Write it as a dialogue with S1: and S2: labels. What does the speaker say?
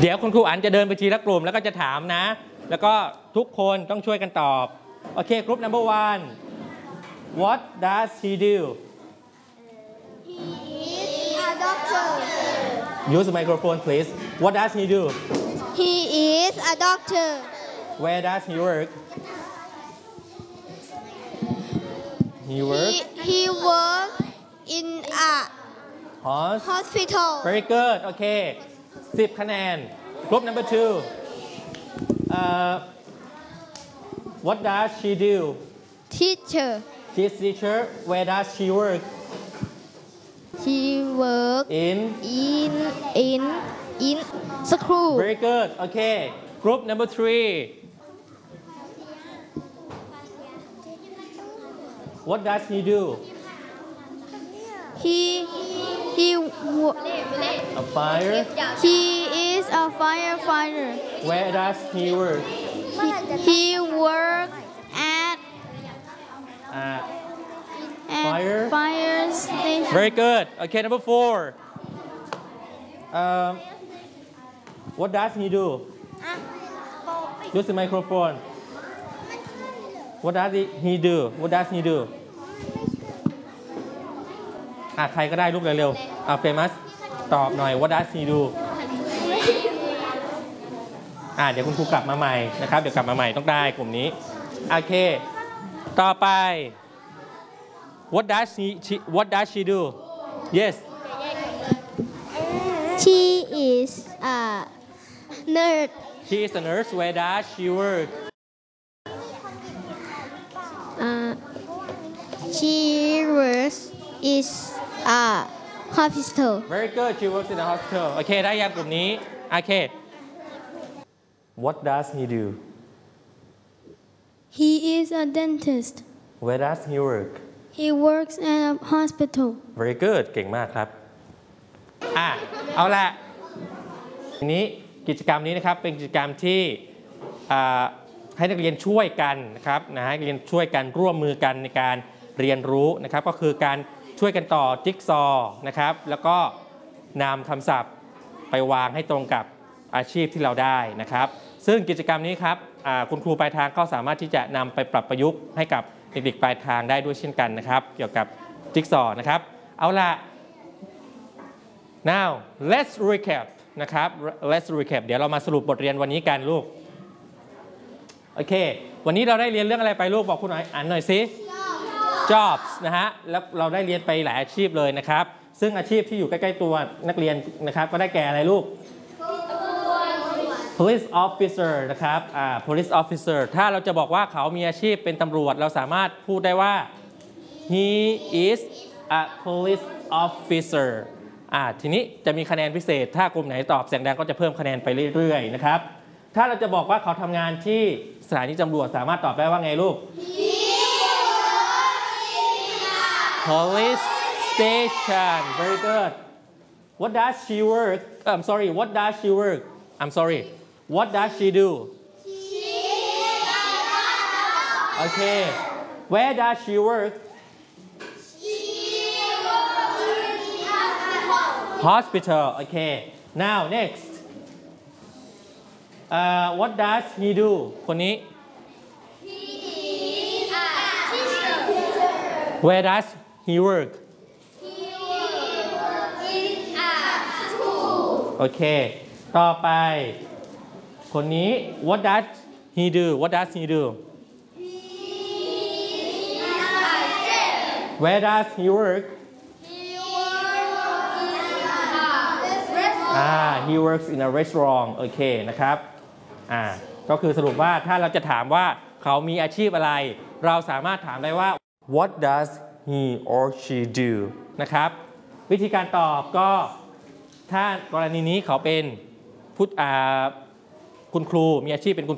S1: เดี๋ยวคุณครูอันจะเดินไปทีละกลุ่มแล้วก็จะถามนะแล้วก็ทุกคนต้องช่วยกันตอบโอเคกลุ่ม number one what does he do
S2: He is a doctor.
S1: use the microphone please what does he do
S2: He is a doctor.
S1: where does he work he work
S2: He works in a hospital.
S1: very good โอเค10 คะแนนกลุ่ม number two what does she do
S2: Teacher.
S1: she's teacher where does she work
S2: She works
S1: in
S2: in school.
S1: very good okay group number three what does he do
S2: He
S1: a fire
S2: he is a firefighter.
S1: where does he work
S2: He works at fire station.
S1: very good okay number four what does he do use the microphone what does he do what does he do ใครก็ได้ลูกเร็วๆfamous ตอบหน่อย what does he do เดี๋ยวคุณครูกลับมาใหม่นะครับเดี๋ยวกลับมาใหม่ต้องได้กลุ่มนี้โอเคต่อไป what does she do yes
S2: She is a nurse.
S1: she is a nurse where does she work
S2: She works is a hospital.
S1: very good she works in a hospital โอเคได้ยังกลุ่มนี้โอเค what does he do
S2: He is a dentist.
S1: where does he work
S2: He works at a hospital.
S1: very good เก่งมากครับเอาละทีนี้กิจกรรมนี้นะครับเป็นกิจกรรมที่ให้นักเรียนช่วยกันนะครับให้นักเรียนช่วยกันร่วมมือกันในการเรียนรู้นะครับก็คือการช่วยกันต่อจิ๊กซอว์นะครับแล้วก็นำคำศัพท์ไปวางให้ตรงกับอาชีพที่เราได้นะครับซึ่งกิจกรรมนี้ครับคุณครูปลายทางก็สามารถที่จะนำไปปรับประยุกต์ให้กับเด็กๆปลายทางได้ด้วยเช่นกันนะครับเกี่ยวกับจิ๊กซอว์นะครับเอาล่ะ now let's recap นะครับ let's recap เดี๋ยวเรามาสรุปบทเรียนวันนี้กันลูกโอเควันนี้เราได้เรียนเรื่องอะไรไปลูกบอกคุณอ่านหน่อยสิ jobs นะฮะแล้วเราได้เรียนไปหลายอาชีพเลยนะครับซึ่งอาชีพที่อยู่ใกล้ๆตัวนักเรียนนะครับก็ได้แก่อะไรลูก police officer นะครับpolice officer ถ้าเราจะบอกว่าเขามีอาชีพเป็นตำรวจเราสามารถพูดได้ว่า he is a police officer ทีนี้จะมีคะแนนพิเศษถ้ากลุ่มไหนตอบเสียงดังก็จะเพิ่มคะแนนไปเรื่อยๆนะครับถ้าเราจะบอกว่าเขาทำงานที่สถานีตำรวจสามารถตอบได้ว่าไงลูก police station very good what does she work I'm sorry what does she work I'm sorry what does she do okay where does she work hospital okay now next what does he do คนนี้ where does he workโอเคต่อไปคนนี้ what does he do what does he do where does he work he works in a restaurant โอเคนะครับก็คือสรุปว่าถ้าเราจะถามว่าเขามีอาชีพอะไรเราสามารถถามได้ว่า what does he or she do นะครับวิธีการตอบก็ถ้ากรณีนี้เขาเป็นคุณครูมีอาชีพเป็นคุณ